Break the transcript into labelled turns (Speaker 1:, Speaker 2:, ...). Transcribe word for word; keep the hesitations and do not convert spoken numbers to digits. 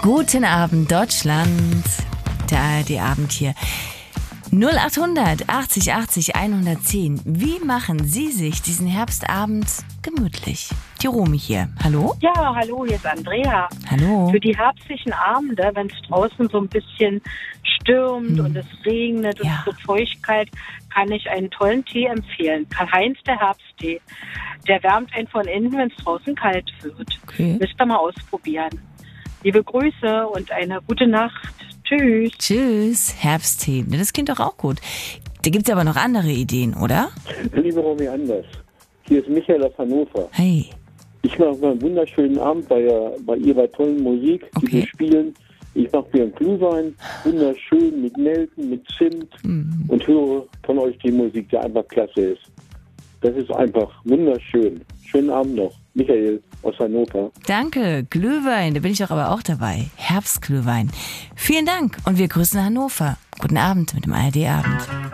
Speaker 1: Guten Abend, Deutschland. Der A R D-Abend hier. null achthundert achtzig achtzig hundertzehn. Wie machen Sie sich diesen Herbstabend gemütlich? Die Romy hier. Hallo?
Speaker 2: Ja, hallo, hier ist Andrea.
Speaker 1: Hallo.
Speaker 2: Für die herbstlichen Abende, wenn es draußen so ein bisschen stürmt hm. und es regnet und
Speaker 1: Ja.
Speaker 2: es wird feuchtkalt, kann ich einen tollen Tee empfehlen. Karl-Heinz, der Herbsttee. Der wärmt einen von innen, wenn es draußen kalt wird.
Speaker 1: Okay.
Speaker 2: Müsst ihr mal ausprobieren. Liebe Grüße und eine gute Nacht. Tschüss.
Speaker 1: Tschüss. Herbsttee. Das klingt doch auch gut. Da gibt es aber noch andere Ideen, oder?
Speaker 3: Liebe Romy Anders, hier ist Michael aus Hannover.
Speaker 1: Hey.
Speaker 3: Ich mache mal einen wunderschönen Abend bei, bei Ihrer tollen Musik, die
Speaker 1: Okay.
Speaker 3: wir spielen. Ich mache mir einen Glühwein, wunderschön mit Nelken, mit Zimt
Speaker 1: Mhm.
Speaker 3: und höre von euch die Musik, die einfach klasse ist. Das ist einfach wunderschön. Schönen Abend noch. Michael aus Hannover.
Speaker 1: Danke. Glühwein, da bin ich doch aber auch dabei. Herbstglühwein. Vielen Dank und wir grüßen Hannover. Guten Abend mit dem A R D-Abend.